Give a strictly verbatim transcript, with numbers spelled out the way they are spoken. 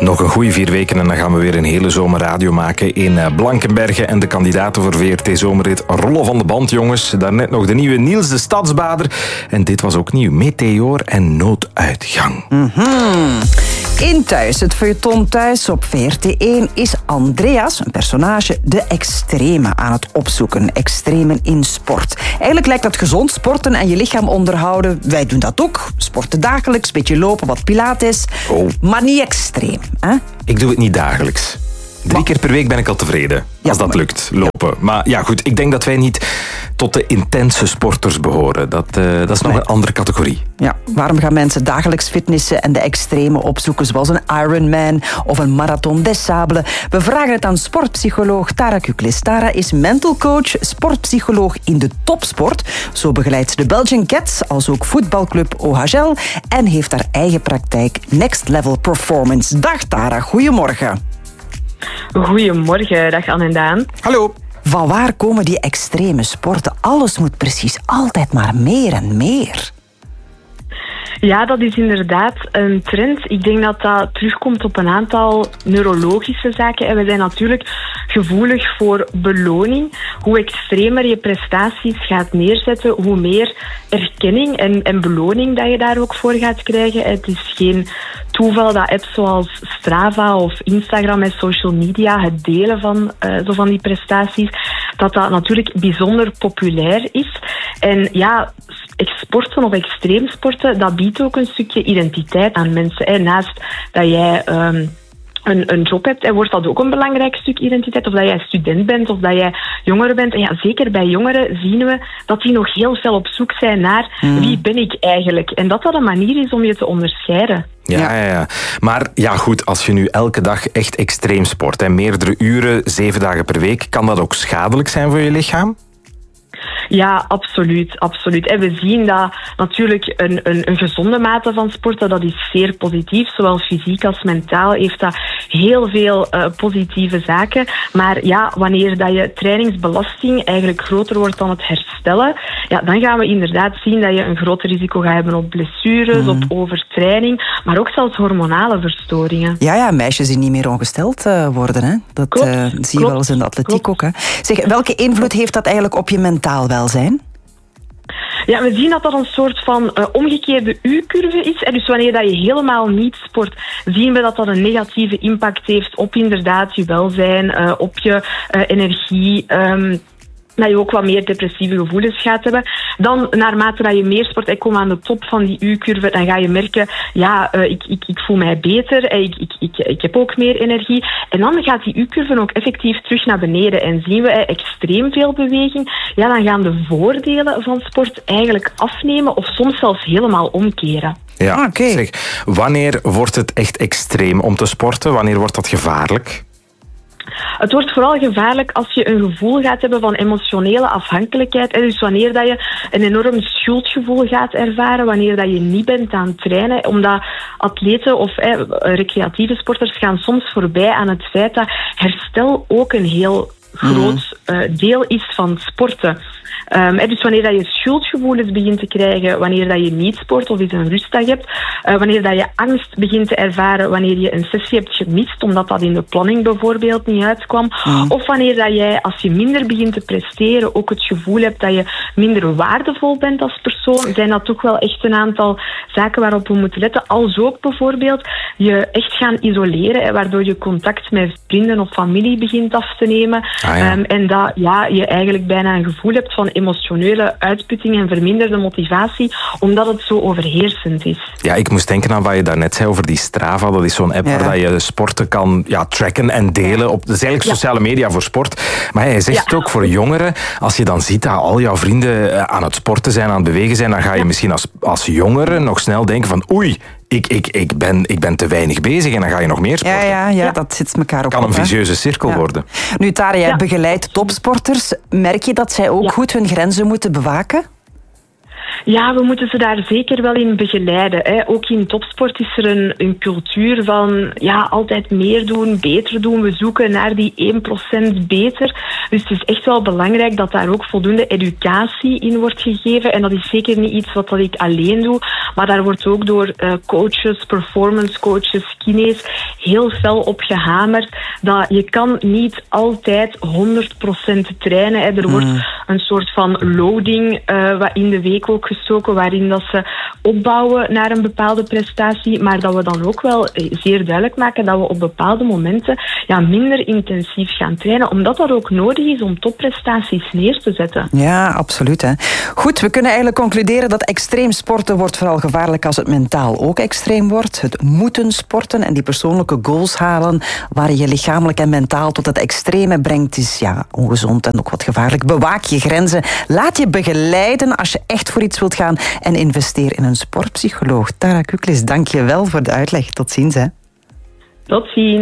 Nog een goede vier weken en dan gaan we weer een hele zomer radio maken in Blankenberge. En de kandidaten voor V R T Zomerrit rollen van de band, jongens. Daarnet nog de nieuwe Niels de Stadsbader. En dit was ook nieuw. Meteor en Nooduitgang. Mm-hmm. In Thuis, het feuilleton Thuis op V R T één, is Andreas, een personage, de extreme aan het opzoeken. Extremen in sport. Eigenlijk lijkt dat gezond, sporten en je lichaam onderhouden. Wij doen dat ook. Sporten dagelijks, beetje lopen, wat pilates. Oh. Maar niet extreem. Hè? Ik doe het niet dagelijks. Drie Maar... keer per week ben ik al tevreden. Ja, als dat maar... lukt, lopen. Ja. Maar ja, goed, ik denk dat wij niet tot de intense sporters behoren. Dat, uh, dat is nog nee. een andere categorie. Ja, waarom gaan mensen dagelijks fitnessen en de extreme opzoeken, zoals een Ironman of een Marathon des Sables? We vragen het aan sportpsycholoog Tara Kuklis. Tara is mental coach, sportpsycholoog in de topsport. Zo begeleidt ze de Belgian Cats, als ook voetbalclub O H L, en heeft haar eigen praktijk Next Level Performance. Dag Tara, goedemorgen. Goedemorgen, dag Anne en Daan. Hallo. Van waar komen die extreme sporten? Alles moet precies altijd maar meer en meer. Ja, dat is inderdaad een trend. Ik denk dat dat terugkomt op een aantal neurologische zaken. En we zijn natuurlijk gevoelig voor beloning. Hoe extremer je prestaties gaat neerzetten, hoe meer erkenning en, en beloning dat je daar ook voor gaat krijgen. Het is geen toeval dat apps zoals Strava of Instagram en social media, het delen van, uh, zo van die prestaties, dat dat natuurlijk bijzonder populair is. En ja, sporten of extreemsporten, dat biedt ook een stukje identiteit aan mensen. Hè. Naast dat jij um, een, een job hebt, en wordt dat ook een belangrijk stuk identiteit. Of dat jij student bent, of dat jij jongere bent. En ja, zeker bij jongeren zien we dat die nog heel veel op zoek zijn naar mm. wie ben ik eigenlijk. En dat dat een manier is om je te onderscheiden. Ja, ja, ja. Maar ja, goed, als je nu elke dag echt extreem sport, en meerdere uren, zeven dagen per week, kan dat ook schadelijk zijn voor je lichaam? Ja, absoluut, absoluut. En we zien dat natuurlijk een, een, een gezonde mate van sporten, dat is zeer positief. Zowel fysiek als mentaal heeft dat heel veel uh, positieve zaken. Maar ja, wanneer dat je trainingsbelasting eigenlijk groter wordt dan het herstellen, ja, dan gaan we inderdaad zien dat je een groter risico gaat hebben op blessures, mm. op overtraining, maar ook zelfs hormonale verstoringen. Ja, ja, meisjes die niet meer ongesteld uh, worden, hè? Dat klopt, uh, zie je klopt, wel eens in de atletiek klopt. ook. Hè? Zeg, welke invloed heeft dat eigenlijk op je mentaal welzijn? Ja, we zien dat dat een soort van uh, omgekeerde U-curve is. En dus wanneer dat je helemaal niet sport, zien we dat dat een negatieve impact heeft op inderdaad je welzijn, uh, op je uh, energie, um, dat je ook wat meer depressieve gevoelens gaat hebben. Dan, naarmate dat je meer sport en komt aan de top van die U-curve, dan ga je merken, ja, uh, ik, ik, ik voel mij beter, en ik, ik, ik, ik heb ook meer energie. En dan gaat die U-curve ook effectief terug naar beneden. En zien we uh, extreem veel beweging, ja, dan gaan de voordelen van sport eigenlijk afnemen of soms zelfs helemaal omkeren. Ja, ah, okay. Zeg, wanneer wordt het echt extreem om te sporten? Wanneer wordt dat gevaarlijk? Het wordt vooral gevaarlijk als je een gevoel gaat hebben van emotionele afhankelijkheid. Dus wanneer dat je een enorm schuldgevoel gaat ervaren, wanneer dat je niet bent aan het trainen. Omdat atleten of eh, recreatieve sporters gaan soms voorbij aan het feit dat herstel ook een heel groot uh, deel is van sporten. Um, dus wanneer dat je schuldgevoelens begint te krijgen, wanneer dat je niet sport of eens een rustdag hebt, uh, wanneer dat je angst begint te ervaren wanneer je een sessie hebt gemist, omdat dat in de planning bijvoorbeeld niet uitkwam, mm. of wanneer dat jij, als je minder begint te presteren, ook het gevoel hebt dat je minder waardevol bent als persoon, zijn dat toch wel echt een aantal zaken waarop we moeten letten. Als ook bijvoorbeeld je echt gaan isoleren, hè, waardoor je contact met vrienden of familie begint af te nemen. Ah, ja. um, en dat ja, je eigenlijk bijna een gevoel hebt van emotionele uitputting en verminderde motivatie, omdat het zo overheersend is. Ja, ik moest denken aan wat je daarnet zei over die Strava. Dat is zo'n app ja. waar je sporten kan ja, tracken en delen. Op, dat is eigenlijk ja. sociale media voor sport. Maar hij zegt ja. het ook voor jongeren. Als je dan ziet dat al jouw vrienden aan het sporten zijn, aan het bewegen zijn, dan ga je ja. misschien als, als jongere nog snel denken van oei, Ik, ik, ik, ben, ik ben te weinig bezig en dan ga je nog meer sporten. Ja, ja, ja, ja. dat zit elkaar op. Kan een op, vicieuze cirkel ja. worden. Nu, Tara, jij ja. begeleidt topsporters. Merk je dat zij ook ja. goed hun grenzen moeten bewaken? Ja, we moeten ze daar zeker wel in begeleiden. Hè. Ook in topsport is er een, een cultuur van ja, altijd meer doen, beter doen. We zoeken naar die één procent beter. Dus het is echt wel belangrijk dat daar ook voldoende educatie in wordt gegeven. En dat is zeker niet iets wat dat ik alleen doe. Maar daar wordt ook door uh, coaches, performance coaches, kines heel fel op gehamerd. Dat je kan niet altijd honderd procent trainen. Hè. Er wordt mm. een soort van loading uh, in de week ook gestoken, waarin dat ze opbouwen naar een bepaalde prestatie, maar dat we dan ook wel zeer duidelijk maken dat we op bepaalde momenten ja, minder intensief gaan trainen, omdat dat ook nodig is om topprestaties neer te zetten. Ja, absoluut. Hè. Goed, we kunnen eigenlijk concluderen dat extreem sporten wordt vooral gevaarlijk als het mentaal ook extreem wordt. Het moeten sporten en die persoonlijke goals halen waar je je lichamelijk en mentaal tot het extreme brengt, is ja, ongezond en ook wat gevaarlijk. Bewaak je grenzen. Laat je begeleiden als je echt voor iets wilt gaan en investeer in een sportpsycholoog. Tara Kuklis, dank je wel voor de uitleg. Tot ziens. Hè. Tot ziens.